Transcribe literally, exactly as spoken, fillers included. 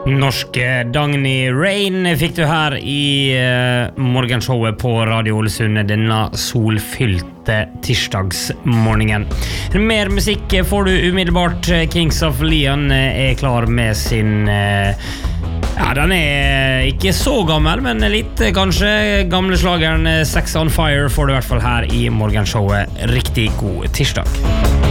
Norske Dagny Rain fikk du her i uh, morgenshowet på Radio Ålesund denne solfylte tirsdagsmorgenen. Mer musikk får du umiddelbart. Kings of Leon er klar med sin uh, ja, den er ikke så gammel, men litt kanskje gamle slageren Sex on Fire får du i hvert fall her i morgenshowet. Riktig god tirsdag.